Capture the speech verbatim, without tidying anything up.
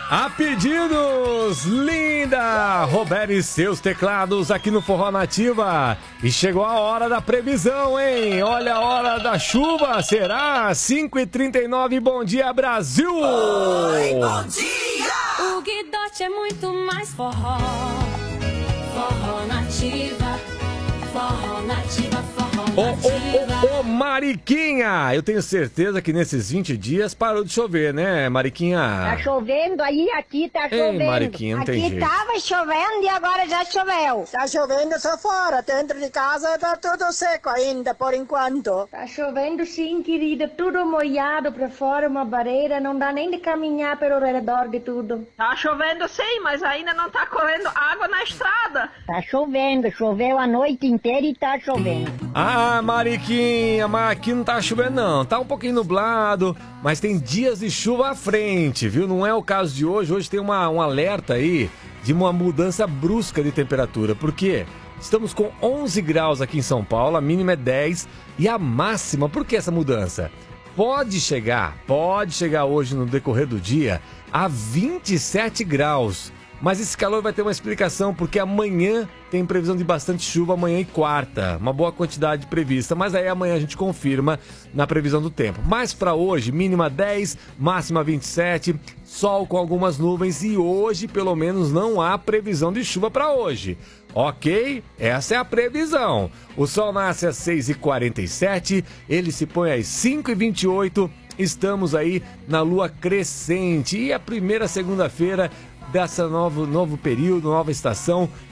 A pedidos, linda! Roberto e seus teclados aqui no Forró Nativa. E chegou a hora da previsão, hein? Olha a hora da chuva, será? cinco e trinta e nove, bom dia, Brasil! Oi, bom dia! O Guidote é muito mais forró. Forró Nativa, Forró Nativa, Forró Ô, Nativa. ô, ô, ô, Mariquinha! Eu tenho certeza que nesses vinte dias parou de chover, né, Mariquinha? Tá chovendo aí, aqui tá Ei, chovendo. Mariquinha, não tem aqui jeito. tava chovendo e agora já choveu. Tá chovendo só fora, dentro de casa tá tudo seco ainda, por enquanto. Tá chovendo sim, querida, tudo molhado pra fora, uma barreira, não dá nem de caminhar pelo redor de tudo. Tá chovendo sim, mas ainda não tá correndo água na estrada. Tá chovendo, choveu a noite inteira e tá chovendo. Ah, Mariquinha, mas aqui não tá chovendo não, tá um pouquinho nublado, mas tem dias de chuva à frente, viu? Não é o caso de hoje, hoje tem uma, um alerta aí de uma mudança brusca de temperatura, porque estamos com onze graus aqui em São Paulo, a mínima é dez e a máxima, por que essa mudança? Pode chegar, pode chegar hoje no decorrer do dia a vinte e sete graus. Mas esse calor vai ter uma explicação, porque amanhã tem previsão de bastante chuva, amanhã e quarta. Uma boa quantidade prevista, mas aí amanhã a gente confirma na previsão do tempo. Mas para hoje, mínima dez, máxima vinte e sete, sol com algumas nuvens e hoje, pelo menos, não há previsão de chuva para hoje. Ok? Essa é a previsão. O sol nasce às seis e quarenta e sete, ele se põe às cinco e vinte e oito, estamos aí na lua crescente e a primeira segunda-feira dessa novo, novo período, nova estação,